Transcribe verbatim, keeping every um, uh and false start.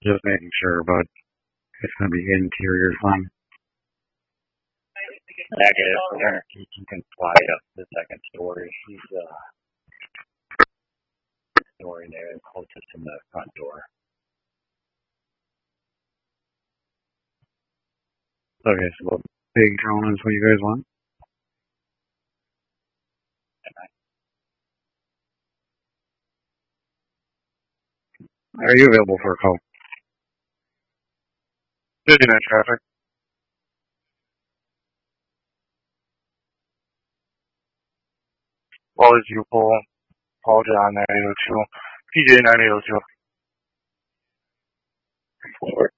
Just making sure, but it's going to be interior fun. That guy, he, he can fly up the second story. He's uh, story there, closest in the front door. Okay, so what big drone is what you guys want? Are you available for a call? Busy night traffic. Well, as you pull, Paul John nine eight oh two, P J nine eight oh two. Forward.